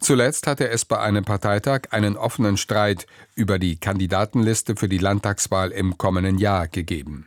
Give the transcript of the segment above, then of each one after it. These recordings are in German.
Zuletzt hatte es bei einem Parteitag einen offenen Streit über die Kandidatenliste für die Landtagswahl im kommenden Jahr gegeben.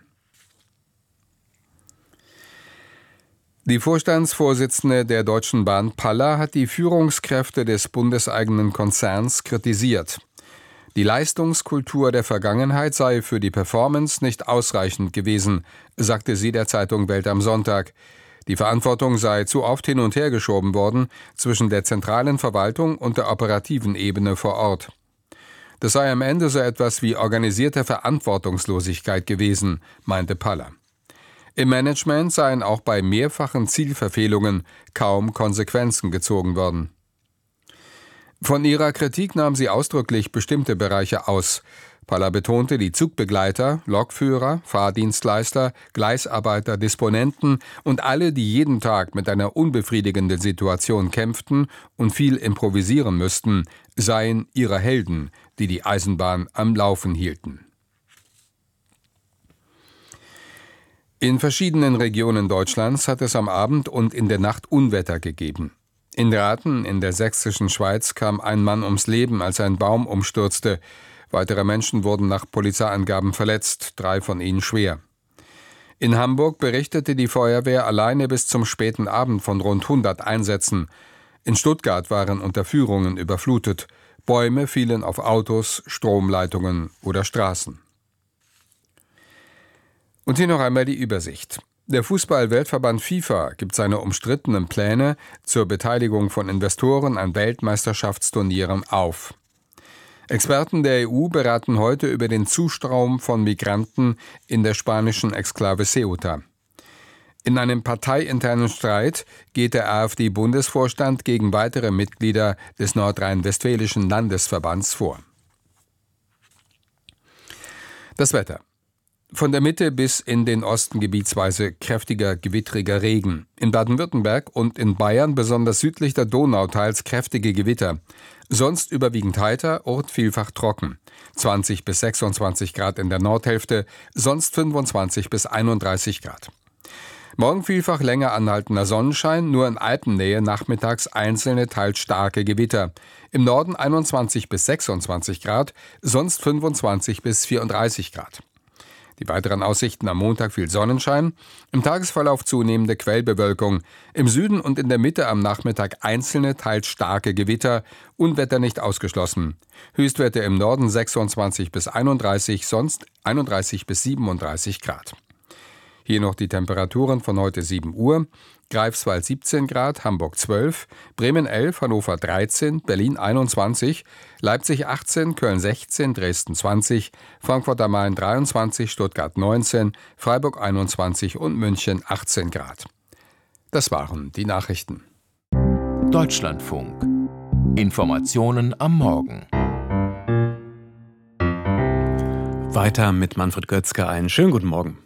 Die Vorstandsvorsitzende der Deutschen Bahn Palla hat die Führungskräfte des bundeseigenen Konzerns kritisiert. Die Leistungskultur der Vergangenheit sei für die Performance nicht ausreichend gewesen, sagte sie der Zeitung Welt am Sonntag. Die Verantwortung sei zu oft hin und her geschoben worden zwischen der zentralen Verwaltung und der operativen Ebene vor Ort. Das sei am Ende so etwas wie organisierte Verantwortungslosigkeit gewesen, meinte Palla. Im Management seien auch bei mehrfachen Zielverfehlungen kaum Konsequenzen gezogen worden. Von ihrer Kritik nahm sie ausdrücklich bestimmte Bereiche aus. Palla betonte, die Zugbegleiter, Lokführer, Fahrdienstleister, Gleisarbeiter, Disponenten und alle, die jeden Tag mit einer unbefriedigenden Situation kämpften und viel improvisieren müssten, seien ihre Helden, die die Eisenbahn am Laufen hielten. In verschiedenen Regionen Deutschlands hat es am Abend und in der Nacht Unwetter gegeben. In Rathen in der sächsischen Schweiz kam ein Mann ums Leben, als ein Baum umstürzte. Weitere Menschen wurden nach Polizeiangaben verletzt, 3 von ihnen schwer. In Hamburg berichtete die Feuerwehr alleine bis zum späten Abend von rund 100 Einsätzen. In Stuttgart waren Unterführungen überflutet. Bäume fielen auf Autos, Stromleitungen oder Straßen. Und hier noch einmal die Übersicht. Der Fußball-Weltverband FIFA gibt seine umstrittenen Pläne zur Beteiligung von Investoren an Weltmeisterschaftsturnieren auf. Experten der EU beraten heute über den Zustrom von Migranten in der spanischen Exklave Ceuta. In einem parteiinternen Streit geht der AfD-Bundesvorstand gegen weitere Mitglieder des nordrhein-westfälischen Landesverbands vor. Das Wetter. Von der Mitte bis in den Osten gebietsweise kräftiger, gewittriger Regen. In Baden-Württemberg und in Bayern, besonders südlich der Donau, teils kräftige Gewitter. Sonst überwiegend heiter, ortvielfach trocken. 20 bis 26 Grad in der Nordhälfte, sonst 25 bis 31 Grad. Morgen vielfach länger anhaltender Sonnenschein, nur in Alpennähe nachmittags einzelne, teils starke Gewitter. Im Norden 21 bis 26 Grad, sonst 25 bis 34 Grad. Die weiteren Aussichten: am Montag viel Sonnenschein, im Tagesverlauf zunehmende Quellbewölkung, im Süden und in der Mitte am Nachmittag einzelne, teils starke Gewitter, Unwetter nicht ausgeschlossen. Höchstwerte im Norden 26 bis 31, sonst 31 bis 37 Grad. Hier noch die Temperaturen von heute 7 Uhr. Greifswald 17 Grad, Hamburg 12, Bremen 11, Hannover 13, Berlin 21, Leipzig 18, Köln 16, Dresden 20, Frankfurt am Main 23, Stuttgart 19, Freiburg 21 und München 18 Grad. Das waren die Nachrichten. Deutschlandfunk. Informationen am Morgen. Weiter mit Manfred Götzke. Einen schönen guten Morgen.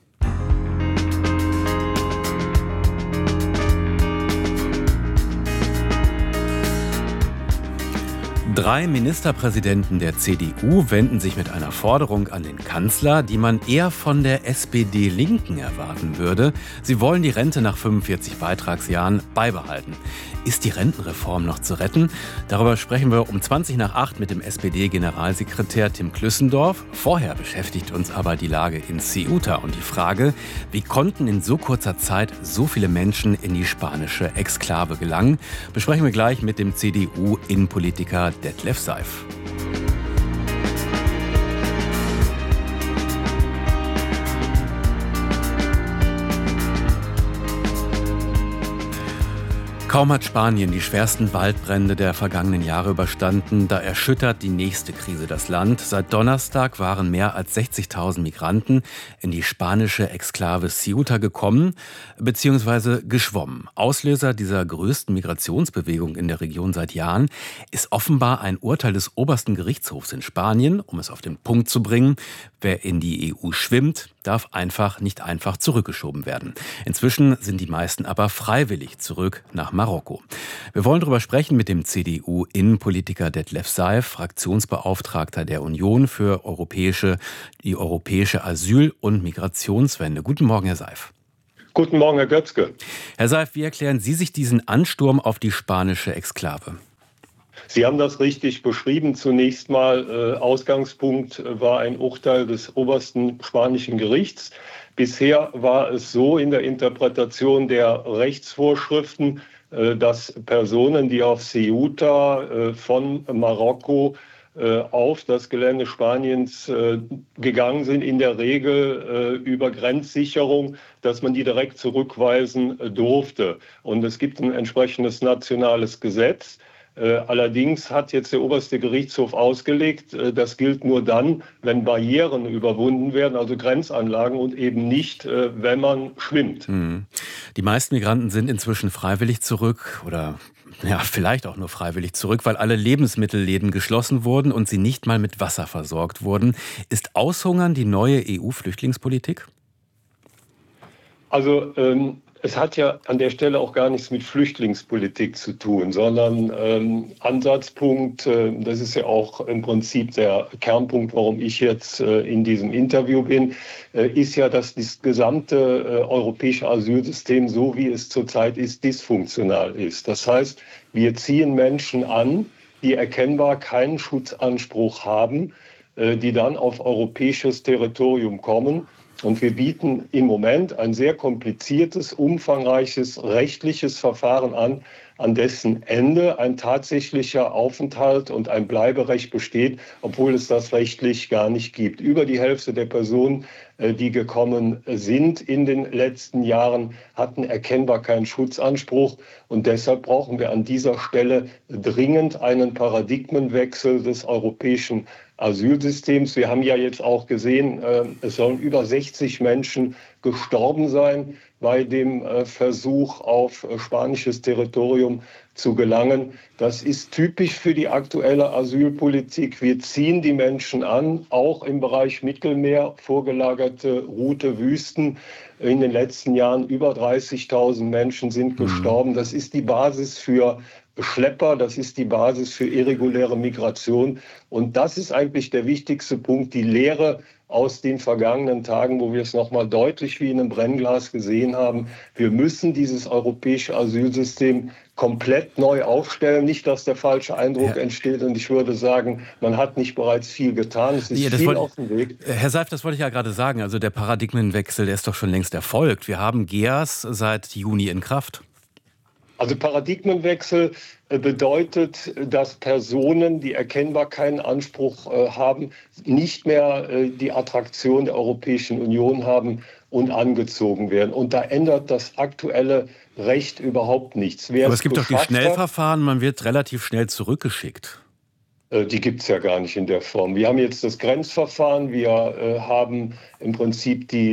Drei Ministerpräsidenten der CDU wenden sich mit einer Forderung an den Kanzler, die man eher von der SPD-Linken erwarten würde. Sie wollen die Rente nach 45 Beitragsjahren beibehalten. Ist die Rentenreform noch zu retten? Darüber sprechen wir um 7:20 mit dem SPD-Generalsekretär Tim Klüssendorf. Vorher beschäftigt uns aber die Lage in Ceuta und die Frage, wie konnten in so kurzer Zeit so viele Menschen in die spanische Exklave gelangen? Besprechen wir gleich mit dem CDU-Innenpolitiker Detlef Seif. Kaum hat Spanien die schwersten Waldbrände der vergangenen Jahre überstanden, da erschüttert die nächste Krise das Land. Seit Donnerstag waren mehr als 60.000 Migranten in die spanische Exklave Ceuta gekommen bzw. geschwommen. Auslöser dieser größten Migrationsbewegung in der Region seit Jahren ist offenbar ein Urteil des obersten Gerichtshofs in Spanien, um es auf den Punkt zu bringen: Wer in die EU schwimmt, darf nicht einfach zurückgeschoben werden. Inzwischen sind die meisten aber freiwillig zurück nach Marokko. Wir wollen darüber sprechen mit dem CDU-Innenpolitiker Detlef Seif, Fraktionsbeauftragter der Union für die europäische Asyl- und Migrationswende. Guten Morgen, Herr Seif. Guten Morgen, Herr Götzke. Herr Seif, wie erklären Sie sich diesen Ansturm auf die spanische Exklave? Sie haben das richtig beschrieben. Zunächst mal, Ausgangspunkt war ein Urteil des obersten spanischen Gerichts. Bisher war es so in der Interpretation der Rechtsvorschriften, dass Personen, die auf Ceuta von Marokko auf das Gelände Spaniens gegangen sind, in der Regel über Grenzsicherung, dass man die direkt zurückweisen durfte. Und es gibt ein entsprechendes nationales Gesetz. Allerdings hat jetzt der oberste Gerichtshof ausgelegt, das gilt nur dann, wenn Barrieren überwunden werden, also Grenzanlagen, und eben nicht, wenn man schwimmt. Die meisten Migranten sind inzwischen freiwillig zurück oder ja, vielleicht auch nur freiwillig zurück, weil alle Lebensmittelläden geschlossen wurden und sie nicht mal mit Wasser versorgt wurden. Ist Aushungern die neue EU-Flüchtlingspolitik? Also es hat ja an der Stelle auch gar nichts mit Flüchtlingspolitik zu tun, sondern Ansatzpunkt, das ist ja auch im Prinzip der Kernpunkt, warum ich jetzt in diesem Interview bin, ist ja, dass das gesamte europäische Asylsystem, so wie es zurzeit ist, dysfunktional ist. Das heißt, wir ziehen Menschen an, die erkennbar keinen Schutzanspruch haben, die dann auf europäisches Territorium kommen. Und wir bieten im Moment ein sehr kompliziertes, umfangreiches rechtliches Verfahren an dessen Ende ein tatsächlicher Aufenthalt und ein Bleiberecht besteht, obwohl es das rechtlich gar nicht gibt. Über die Hälfte der Personen, die gekommen sind in den letzten Jahren, hatten erkennbar keinen Schutzanspruch. Und deshalb brauchen wir an dieser Stelle dringend einen Paradigmenwechsel des europäischen Asylsystems. Wir haben ja jetzt auch gesehen, es sollen über 60 Menschen gestorben sein bei dem Versuch, auf spanisches Territorium zu gelangen. Das ist typisch für die aktuelle Asylpolitik. Wir ziehen die Menschen an, auch im Bereich Mittelmeer, vorgelagerte Route Wüsten. In den letzten Jahren über 30.000 Menschen sind gestorben. Das ist die Basis für Schlepper, das ist die Basis für irreguläre Migration. Und das ist eigentlich der wichtigste Punkt, die Lehre aus den vergangenen Tagen, wo wir es nochmal deutlich wie in einem Brennglas gesehen haben. Wir müssen dieses europäische Asylsystem komplett neu aufstellen. Nicht, dass der falsche Eindruck entsteht. Und ich würde sagen, man hat nicht bereits viel getan. Es ist viel auf dem Weg. Herr Seif, das wollte ich ja gerade sagen. Also der Paradigmenwechsel, der ist doch schon längst erfolgt. Wir haben GEAS seit Juni in Kraft. Also Paradigmenwechsel bedeutet, dass Personen, die erkennbar keinen Anspruch haben, nicht mehr die Attraktion der Europäischen Union haben und angezogen werden. Und da ändert das aktuelle Recht überhaupt nichts. Aber es gibt doch die Schnellverfahren, man wird relativ schnell zurückgeschickt. Die gibt es ja gar nicht in der Form. Wir haben jetzt das Grenzverfahren, wir haben im Prinzip die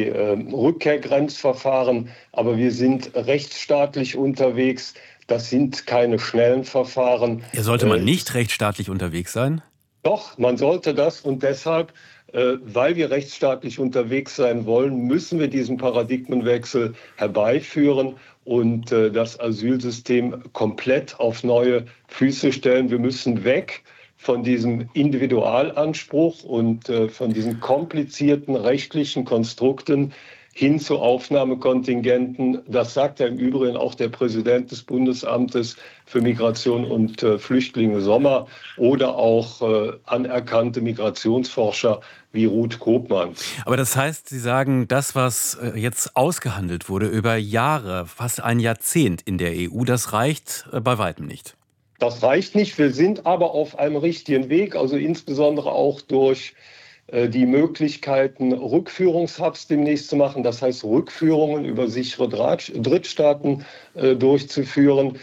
Rückkehrgrenzverfahren, aber wir sind rechtsstaatlich unterwegs. Das sind keine schnellen Verfahren. Ja, sollte man nicht rechtsstaatlich unterwegs sein? Doch, man sollte das, und deshalb, weil wir rechtsstaatlich unterwegs sein wollen, müssen wir diesen Paradigmenwechsel herbeiführen und das Asylsystem komplett auf neue Füße stellen. Wir müssen weg von diesem Individualanspruch und von diesen komplizierten rechtlichen Konstrukten hin zu Aufnahmekontingenten. Das sagt ja im Übrigen auch der Präsident des Bundesamtes für Migration und Flüchtlinge Sommer oder auch anerkannte Migrationsforscher wie Ruth Koopmans. Aber das heißt, Sie sagen, das, was jetzt ausgehandelt wurde über Jahre, fast ein Jahrzehnt in der EU, das reicht bei weitem nicht. Das reicht nicht. Wir sind aber auf einem richtigen Weg, also insbesondere auch durch die Möglichkeiten, Rückführungshubs demnächst zu machen, das heißt Rückführungen über sichere Drittstaaten durchzuführen.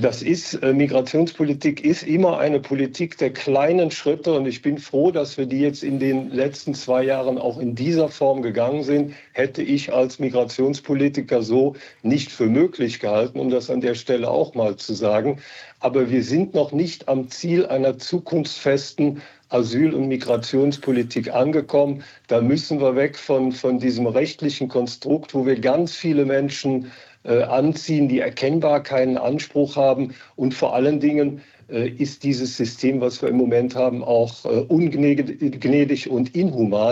Migrationspolitik ist immer eine Politik der kleinen Schritte, und ich bin froh, dass wir die jetzt in den letzten 2 Jahren auch in dieser Form gegangen sind. Hätte ich als Migrationspolitiker so nicht für möglich gehalten, um das an der Stelle auch mal zu sagen. Aber wir sind noch nicht am Ziel einer zukunftsfesten Asyl- und Migrationspolitik angekommen. Da müssen wir weg von diesem rechtlichen Konstrukt, wo wir ganz viele Menschen anziehen, die erkennbar keinen Anspruch haben. Und vor allen Dingen ist dieses System, was wir im Moment haben, auch ungnädig und inhuman.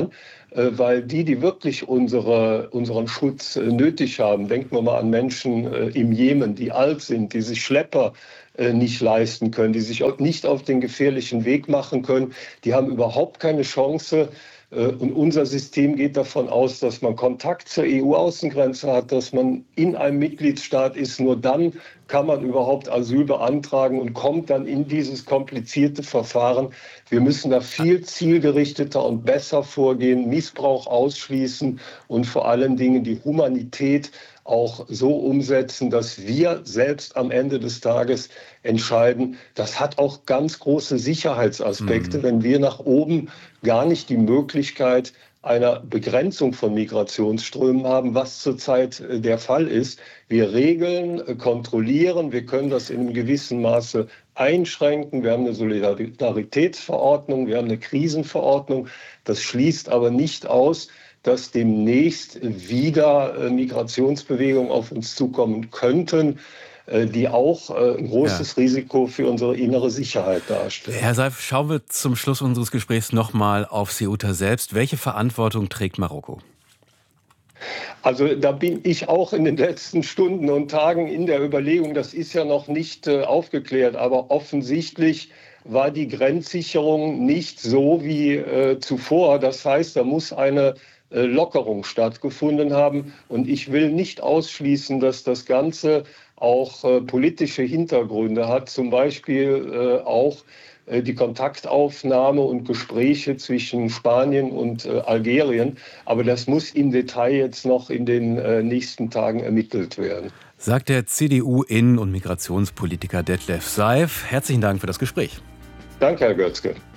weil die wirklich unseren Schutz nötig haben. Denken wir mal an Menschen im Jemen, die alt sind, die sich Schlepper nicht leisten können, die sich auch nicht auf den gefährlichen Weg machen können. Die haben überhaupt keine Chance. Und unser System geht davon aus, dass man Kontakt zur EU-Außengrenze hat, dass man in einem Mitgliedstaat ist. Nur dann kann man überhaupt Asyl beantragen und kommt dann in dieses komplizierte Verfahren. Wir müssen da viel zielgerichteter und besser vorgehen, Missbrauch ausschließen und vor allen Dingen die Humanität auch so umsetzen, dass wir selbst am Ende des Tages entscheiden. Das hat auch ganz große Sicherheitsaspekte, wenn wir nach oben gar nicht die Möglichkeit einer Begrenzung von Migrationsströmen haben, was zurzeit der Fall ist. Wir regeln, kontrollieren, wir können das in einem gewissen Maße einschränken. Wir haben eine Solidaritätsverordnung, wir haben eine Krisenverordnung. Das schließt aber nicht aus, dass demnächst wieder Migrationsbewegungen auf uns zukommen könnten, die auch ein großes Risiko für unsere innere Sicherheit darstellen. Herr Seif, schauen wir zum Schluss unseres Gesprächs nochmal auf Ceuta selbst. Welche Verantwortung trägt Marokko? Also da bin ich auch in den letzten Stunden und Tagen in der Überlegung, das ist ja noch nicht aufgeklärt, aber offensichtlich war die Grenzsicherung nicht so wie zuvor. Das heißt, da muss eine Lockerung stattgefunden haben. Und ich will nicht ausschließen, dass das Ganze auch politische Hintergründe hat, zum Beispiel auch die Kontaktaufnahme und Gespräche zwischen Spanien und Algerien. Aber das muss im Detail jetzt noch in den nächsten Tagen ermittelt werden. Sagt der CDU-Innen- und Migrationspolitiker Detlef Seif. Herzlichen Dank für das Gespräch. Danke, Herr Götzke.